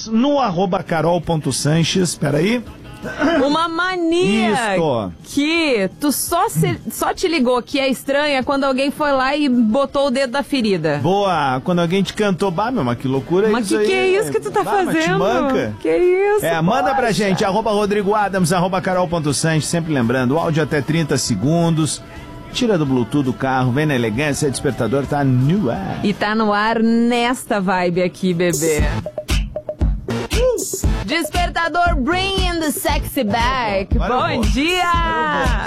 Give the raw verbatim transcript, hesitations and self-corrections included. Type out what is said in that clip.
Sanches no arroba carol.sanches. Peraí. Uma mania Isto. que tu só, se, só te ligou que é estranha quando alguém foi lá e botou o dedo na ferida. Boa, quando alguém te cantou, bah, meu, mas que loucura mas isso que aí. Mas que é isso que tu tá bah, fazendo? Manca. Que isso? É, manda poxa. pra gente, arroba Rodrigo Adams, arroba carol.sanches, sempre lembrando, o áudio até trinta segundos. Tira do Bluetooth do carro, vem na elegância, despertador tá no ar. E tá no ar nesta vibe aqui, bebê. Despertador, bring in the sexy back. Bom dia!